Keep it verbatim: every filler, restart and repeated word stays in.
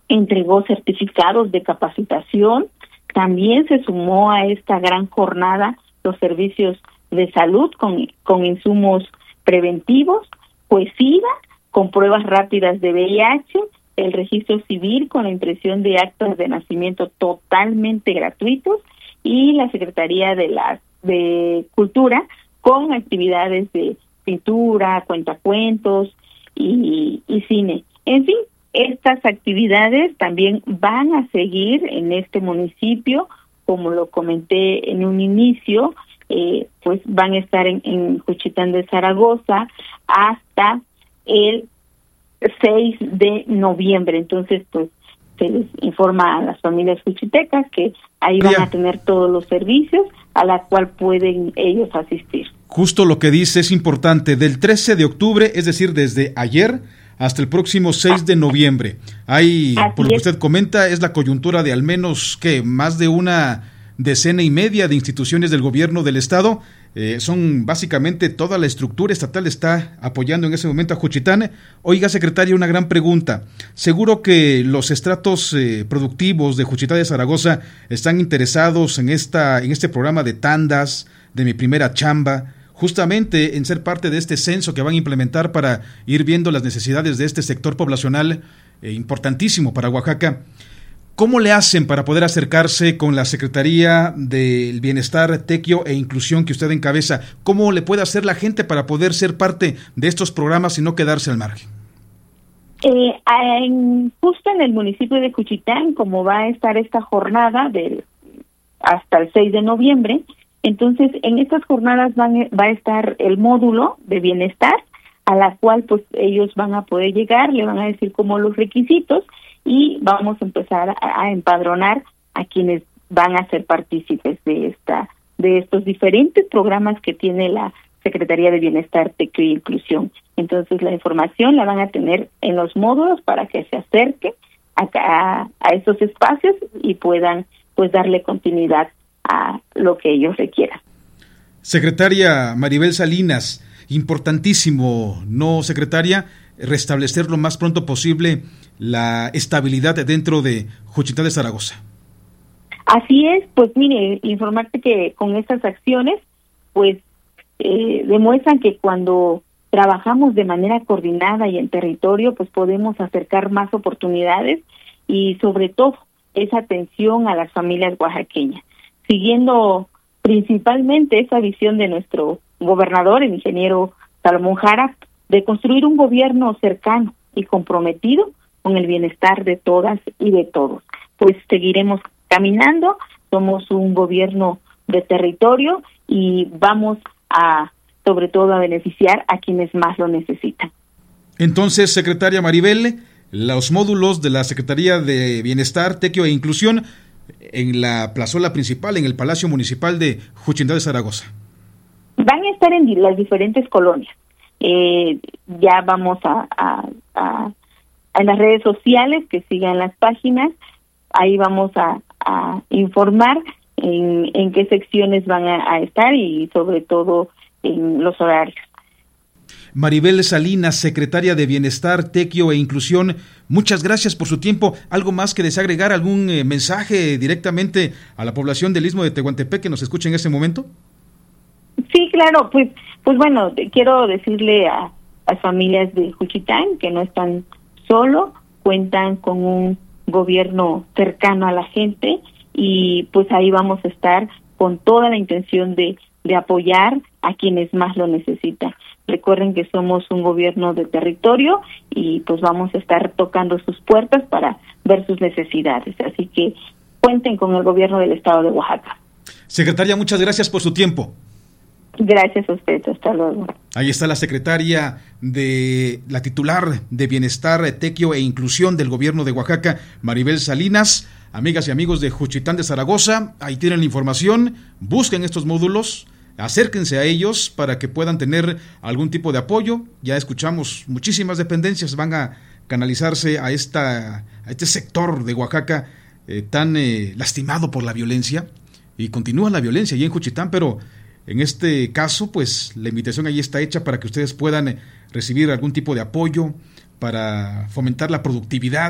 entregó certificados de capacitación. También se sumó a esta gran jornada los servicios de salud con, con insumos preventivos, Coesiva con pruebas rápidas de V I H, el registro civil con la impresión de actas de nacimiento totalmente gratuitos y la Secretaría de la de Cultura con actividades de pintura, cuentacuentos y, y cine. En fin, estas actividades también van a seguir en este municipio, como lo comenté en un inicio, eh, pues van a estar en, en Juchitán de Zaragoza hasta el seis de noviembre. Entonces, pues se les informa a las familias juchitecas que ahí van a tener todos los servicios a la cual pueden ellos asistir. Justo lo que dice es importante, del trece de octubre, es decir, desde ayer hasta el próximo seis de noviembre. Hay, Así por lo que usted comenta, es la coyuntura de al menos, ¿qué?, más de una decena y media de instituciones del gobierno del estado. Eh, son básicamente toda la estructura estatal está apoyando en ese momento a Juchitán. Oiga, secretaria, una gran pregunta. Seguro que los estratos eh, productivos de Juchitán de Zaragoza están interesados en esta, en este programa de tandas, de Mi Primera Chamba, justamente en ser parte de este censo que van a implementar para ir viendo las necesidades de este sector poblacional eh, importantísimo para Oaxaca. ¿Cómo le hacen para poder acercarse con la Secretaría del Bienestar, Tequio e Inclusión que usted encabeza? ¿Cómo le puede hacer la gente para poder ser parte de estos programas y no quedarse al margen? Eh, en, justo en el municipio de Juchitán, como va a estar esta jornada del, hasta el seis de noviembre, entonces en estas jornadas van, va a estar el módulo de bienestar, a la cual pues ellos van a poder llegar, le van a decir como los requisitos, y vamos a empezar a, a empadronar a quienes van a ser partícipes de esta de estos diferentes programas que tiene la Secretaría de Bienestar, Tequio e Inclusión. Entonces la información la van a tener en los módulos para que se acerquen a, a, a esos espacios y puedan pues darle continuidad a lo que ellos requieran. Secretaria Maribel Salinas, importantísimo, ¿no, secretaria?, restablecer lo más pronto posible la estabilidad dentro de Juchitán de Zaragoza. Así es, pues mire, informarte que con estas acciones, pues eh, demuestran que cuando trabajamos de manera coordinada y en territorio, pues podemos acercar más oportunidades y sobre todo esa atención a las familias oaxaqueñas, siguiendo principalmente esa visión de nuestro gobernador, el ingeniero Salomón Jara, de construir un gobierno cercano y comprometido con el bienestar de todas y de todos. Pues seguiremos caminando, somos un gobierno de territorio y vamos a, sobre todo, a beneficiar a quienes más lo necesitan. Entonces, secretaria Maribel, los módulos de la Secretaría de Bienestar, Tequio e Inclusión en la plazuela principal, en el Palacio Municipal de Juchitán de Zaragoza. Van a estar en las diferentes colonias. Eh, ya vamos a, a, a, a las redes sociales, que sigan las páginas, ahí vamos a, a informar en, en qué secciones van a, a estar y sobre todo en los horarios. Maribel Salinas, secretaria de Bienestar, Tequio e Inclusión, muchas gracias por su tiempo. ¿Algo más que desea agregar? ¿Algún eh, mensaje directamente a la población del Istmo de Tehuantepec que nos escuche en este momento? Sí, claro, pues pues bueno, quiero decirle a las familias de Juchitán que no están solo, cuentan con un gobierno cercano a la gente y pues ahí vamos a estar con toda la intención de, de apoyar a quienes más lo necesitan. Recuerden que somos un gobierno de territorio y pues vamos a estar tocando sus puertas para ver sus necesidades. Así que cuenten con el gobierno del estado de Oaxaca. Secretaria, muchas gracias por su tiempo. Gracias a usted, hasta luego. Ahí está la secretaria de la titular de Bienestar, Tequio e Inclusión del gobierno de Oaxaca, Maribel Salinas. Amigas y amigos de Juchitán de Zaragoza, ahí tienen la información, busquen estos módulos, acérquense a ellos para que puedan tener algún tipo de apoyo. Ya escuchamos, muchísimas dependencias van a canalizarse a, esta, a este sector de Oaxaca eh, tan eh, lastimado por la violencia, y continúa la violencia allí en Juchitán, pero en este caso, pues la invitación ahí está hecha para que ustedes puedan recibir algún tipo de apoyo para fomentar la productividad